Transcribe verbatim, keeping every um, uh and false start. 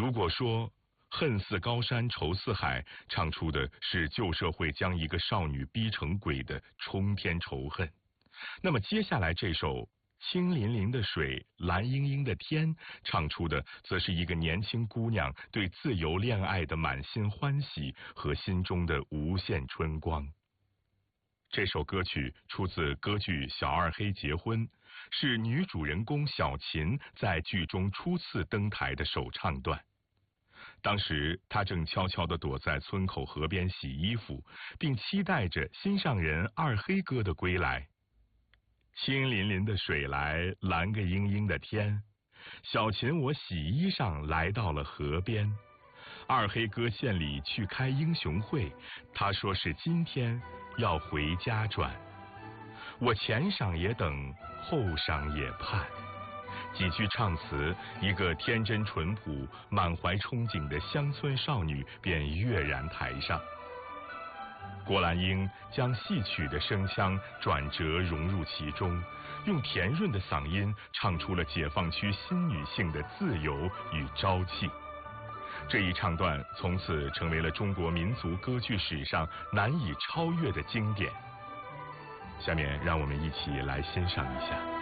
如果说恨似高山愁似海唱出的是旧社会将一个少女逼成鬼的冲天仇恨，那么接下来这首清淋淋的水，蓝盈盈的天唱出的则是一个年轻姑娘对自由恋爱的满心欢喜和心中的无限春光。这首歌曲出自歌剧《小二黑结婚》，是女主人公小琴在剧中初次登台的首唱段。当时她正悄悄地躲在村口河边洗衣服，并期待着心上人二黑哥的归来。清淋淋的水来，蓝个盈盈的天，小琴我洗衣裳来到了河边。二黑哥县里去开英雄会，他说是今天要回家转。我前晌也等，后晌也盼。几句唱词，一个天真淳朴、满怀憧憬的乡村少女便跃然台上。郭兰英将戏曲的声腔转折融入其中，用甜润的嗓音唱出了解放区新女性的自由与朝气。这一唱段从此成为了中国民族歌剧史上难以超越的经典。下面让我们一起来欣赏一下。